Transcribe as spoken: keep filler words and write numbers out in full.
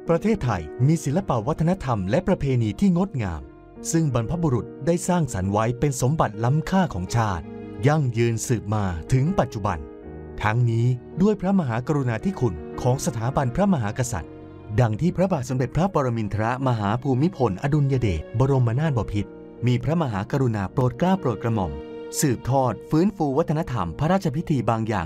ประเทศไทยมีศิลปวัฒนธรรมและประเพณีที่งดงามซึ่งบรรพบุรุษได้สร้างสรรค์ไว้เป็นสมบัติล้ำค่าของชาติยั่งยืนสืบมาถึงปัจจุบันทั้งนี้ด้วยพระมหากรุณาธิคุณของสถาบันพระมหากษัตริย์ดังที่พระบาทสมเด็จพระปรมินทรมหาภูมิพลอดุลยเดชบรมนาถบพิตรมีพระมหากรุณาโปรดเกล้าโปรดกระหม่อมสืบทอดฟื้นฟูวัฒนธรรมพระราชพิธีบางอย่าง